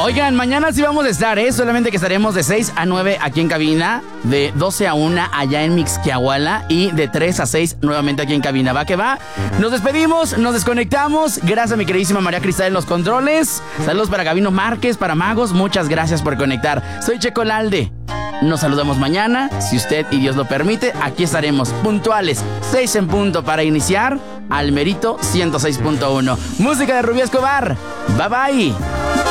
Oigan, mañana sí vamos a estar, solamente que estaremos de 6 a 9 aquí en cabina, de 12 a 1 allá en Mixquiahuala y de 3 a 6 nuevamente aquí en cabina. Va que va. Nos despedimos, nos desconectamos. Gracias a mi queridísima María Cristal en los controles. Saludos para Gabino Márquez, para Magos. Muchas gracias por conectar. Soy Checo Lalde. Nos saludamos mañana, si usted y Dios lo permite. Aquí estaremos puntuales, 6 en punto para iniciar Almerito 106.1. Música de Rubí Escobar. Bye bye.